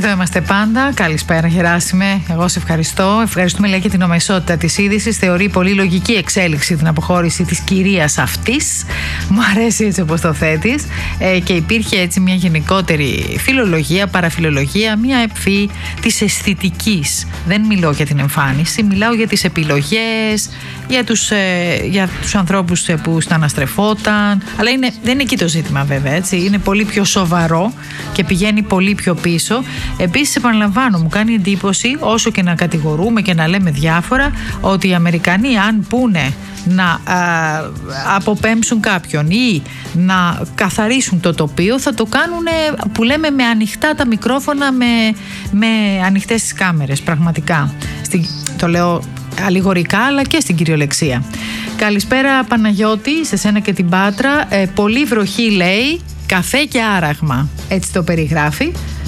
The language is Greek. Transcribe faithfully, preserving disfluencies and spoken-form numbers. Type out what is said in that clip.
Εδώ είμαστε πάντα. Καλησπέρα, Γεράσιμε. Εγώ σε ευχαριστώ. Ευχαριστούμε, λέει, και την ομεσότητα της είδησης. Θεωρεί πολύ λογική εξέλιξη την αποχώρηση της κυρίας αυτής. Μου αρέσει έτσι όπως το θέτεις. Ε, και υπήρχε έτσι μια γενικότερη φιλολογία, παραφιλολογία, μια επφή της αισθητικής. Δεν μιλώ για την εμφάνιση, μιλάω για τις επιλογές, για τους, ε, για τους ανθρώπους που σταναστρεφόταν. Αλλά είναι, δεν είναι εκεί το ζήτημα, βέβαια. Έτσι. Είναι πολύ πιο σοβαρό και πηγαίνει πολύ πιο πίσω. Επίσης, επαναλαμβάνω, μου κάνει εντύπωση, όσο και να κατηγορούμε και να λέμε διάφορα, ότι οι Αμερικανοί, αν πούνε να α, αποπέμψουν κάποιον ή να καθαρίσουν το τοπίο, θα το κάνουν, που λέμε, με ανοιχτά τα μικρόφωνα, με, με ανοιχτές τις κάμερες, πραγματικά. Στην, το λέω αλληγορικά, αλλά και στην κυριολεξία. Καλησπέρα, Παναγιώτη, σε σένα και την Πάτρα. Ε, πολύ βροχή, λέει, καφέ και άραγμα. Έτσι το περιγράφει.